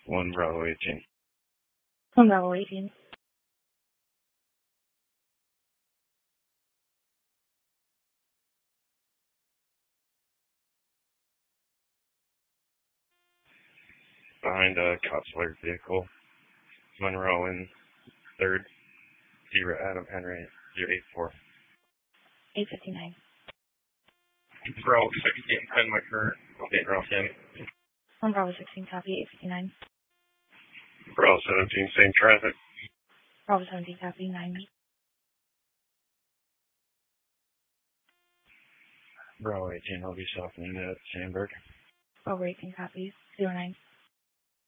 1 Bravo 18. 1 Bravo 18. Behind a Cotswold vehicle. Monroe in 3rd. 0 Adam Henry 084. 859. Bravo 16, 10 McCurr. Okay, Bravo 10. 1 Bravo 16, copy, 859. Bravo 17, same traffic. Bravo 17, copy, 9. Bravo 18, I'll be softening at Sandberg. Bravo 18, copy, 09.